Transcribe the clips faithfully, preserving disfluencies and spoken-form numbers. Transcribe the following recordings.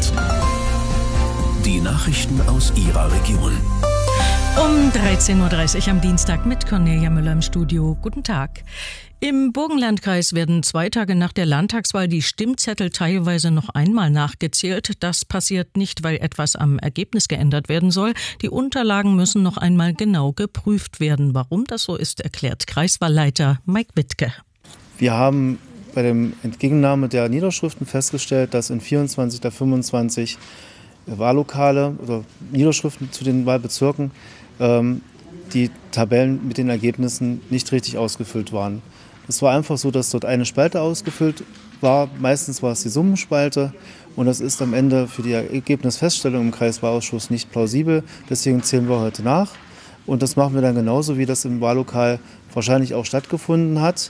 Welt. Die Nachrichten aus Ihrer Region. Um dreizehn Uhr dreißig am Dienstag mit Cornelia Müller im Studio. Guten Tag. Im Burgenlandkreis werden zwei Tage nach der Landtagswahl die Stimmzettel teilweise noch einmal nachgezählt. Das passiert nicht, weil etwas am Ergebnis geändert werden soll. Die Unterlagen müssen noch einmal genau geprüft werden. Warum das so ist, erklärt Kreiswahlleiter Mike Wittke. Wir haben bei der Entgegennahme der Niederschriften festgestellt, dass in vierundzwanzig der fünfundzwanzig Wahllokale oder Niederschriften zu den Wahlbezirken ähm, die Tabellen mit den Ergebnissen nicht richtig ausgefüllt waren. Es war einfach so, dass dort eine Spalte ausgefüllt war. Meistens war es die Summenspalte und das ist am Ende für die Ergebnisfeststellung im Kreiswahlausschuss nicht plausibel. Deswegen zählen wir heute nach und das machen wir dann genauso, wie das im Wahllokal wahrscheinlich auch stattgefunden hat.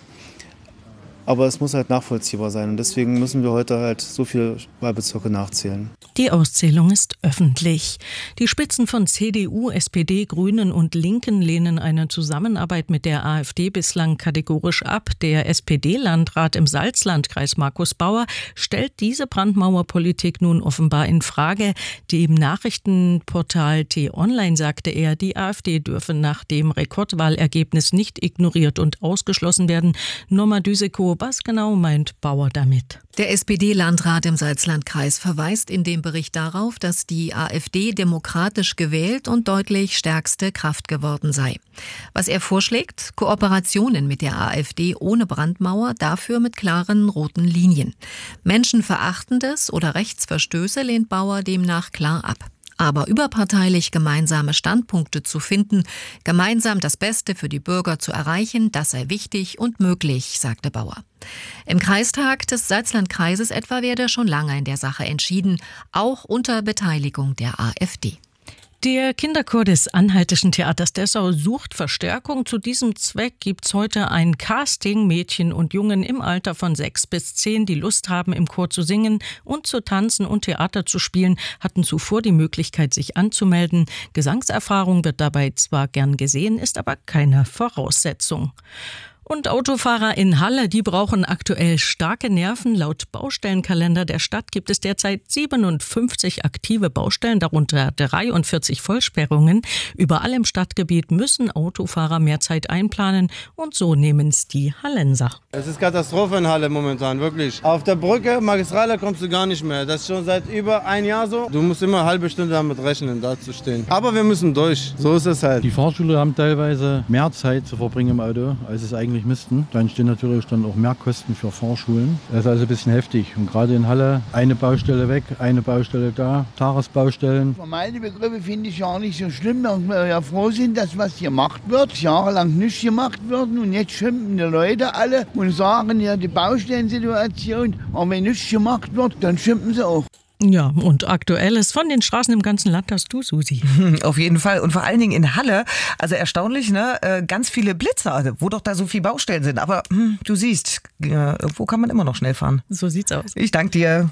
Aber es muss halt nachvollziehbar sein und deswegen müssen wir heute halt so viele Wahlbezirke nachzählen. Die Auszählung ist öffentlich. Die Spitzen von C D U, S P D, Grünen und Linken lehnen eine Zusammenarbeit mit der AfD bislang kategorisch ab. Der S P D-Landrat im Salzlandkreis Markus Bauer stellt diese Brandmauerpolitik nun offenbar in Frage. Dem Nachrichtenportal T-Online sagte er, die AfD dürfe nach dem Rekordwahlergebnis nicht ignoriert und ausgeschlossen werden. Norma Düseko, was genau meint Bauer damit? Der S P D-Landrat im Salzlandkreis verweist in dem Bericht darauf, dass die AfD demokratisch gewählt und deutlich stärkste Kraft geworden sei. Was er vorschlägt? Kooperationen mit der AfD ohne Brandmauer, dafür mit klaren roten Linien. Menschenverachtendes oder Rechtsverstöße lehnt Bauer demnach klar ab. Aber überparteilich gemeinsame Standpunkte zu finden, gemeinsam das Beste für die Bürger zu erreichen, das sei wichtig und möglich, sagte Bauer. Im Kreistag des Salzlandkreises etwa werde schon lange in der Sache entschieden, auch unter Beteiligung der AfD. Der Kinderchor des Anhaltischen Theaters Dessau sucht Verstärkung. Zu diesem Zweck gibt's heute ein Casting. Mädchen und Jungen im Alter von sechs bis zehn, die Lust haben, im Chor zu singen und zu tanzen und Theater zu spielen, hatten zuvor die Möglichkeit, sich anzumelden. Gesangserfahrung wird dabei zwar gern gesehen, ist aber keine Voraussetzung. Und Autofahrer in Halle, die brauchen aktuell starke Nerven. Laut Baustellenkalender der Stadt gibt es derzeit siebenundfünfzig aktive Baustellen, darunter dreiundvierzig Vollsperrungen. Überall im Stadtgebiet müssen Autofahrer mehr Zeit einplanen und so nehmen es die Hallenser. Es ist Katastrophe in Halle momentan, wirklich. Auf der Brücke, Magistrale, kommst du gar nicht mehr. Das ist schon seit über ein Jahr so. Du musst immer eine halbe Stunde damit rechnen, da zu stehen. Aber wir müssen durch, so ist es halt. Die Fahrschüler haben teilweise mehr Zeit zu verbringen im Auto, als es eigentlich müssten. Dann stehen natürlich dann auch mehr Kosten für Fahrschulen. Das ist also ein bisschen heftig. Und gerade in Halle eine Baustelle weg, eine Baustelle da, Tagesbaustellen. Für meine Begriffe finde ich ja nicht so schlimm, dass wir ja froh sind, dass was gemacht wird. Jahrelang nicht gemacht wird und jetzt schimpfen die Leute alle und sagen ja die Baustellensituation. Aber wenn nichts gemacht wird, dann schimpfen sie auch. Ja, und Aktuelles von den Straßen im ganzen Land hast du, Susi. Auf jeden Fall. Und vor allen Dingen in Halle, also erstaunlich, ne? Ganz viele Blitzer, wo doch da so viele Baustellen sind. Aber hm, du siehst, irgendwo kann man immer noch schnell fahren. So sieht's aus. Ich danke dir.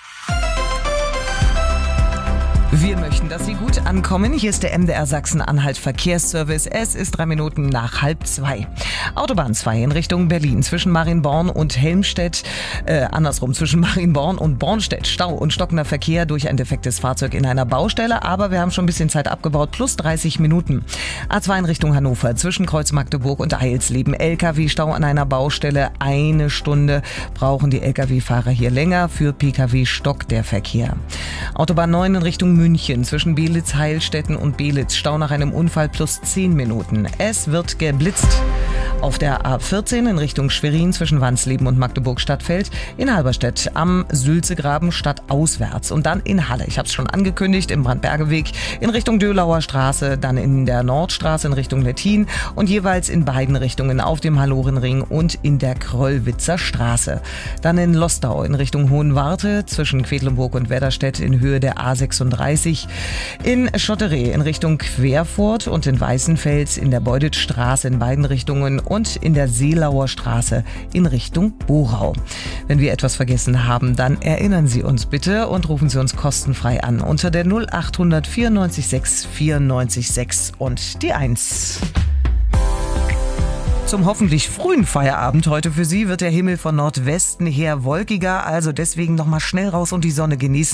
Wir möchten, dass Sie gut ankommen. Hier ist der M D R Sachsen-Anhalt Verkehrsservice. Es ist drei Minuten nach halb zwei. Autobahn zwei in Richtung Berlin zwischen Marienborn und Helmstedt. Äh, andersrum, zwischen Marienborn und Bornstedt. Stau und stockender Verkehr durch ein defektes Fahrzeug in einer Baustelle. Aber wir haben schon ein bisschen Zeit abgebaut. Plus dreißig Minuten. A zwei in Richtung Hannover zwischen Kreuz Magdeburg und Eilsleben. L K W-Stau an einer Baustelle. Eine Stunde brauchen die L K W-Fahrer hier länger. Für P K W stockt der Verkehr. Autobahn neun in Richtung München zwischen Belitz, Heilstätten und Belitz. Stau nach einem Unfall plus zehn Minuten. Es wird geblitzt. Auf der A vierzehn in Richtung Schwerin zwischen Wansleben und Magdeburg-Stadtfeld. In Halberstedt am Sülzegraben stadtauswärts. Und dann in Halle, ich habe es schon angekündigt, im Brandbergeweg in Richtung Dölauer Straße, dann in der Nordstraße in Richtung Lettin und jeweils in beiden Richtungen auf dem Hallorenring und in der Kröllwitzer Straße. Dann in Lostau in Richtung Hohenwarte zwischen Quedlinburg und Wedderstedt in Höhe der A sechsunddreißig. In Schotteree in Richtung Querfurt und in Weißenfels in der Beuditstraße in beiden Richtungen und in der Seelauer Straße in Richtung Borau. Wenn wir etwas vergessen haben, dann erinnern Sie uns bitte und rufen Sie uns kostenfrei an unter der null acht hundert vierundneunzig sechs vierundneunzig sechs und die eins. Zum hoffentlich frühen Feierabend heute für Sie wird der Himmel von Nordwesten her wolkiger, also deswegen noch mal schnell raus und die Sonne genießen.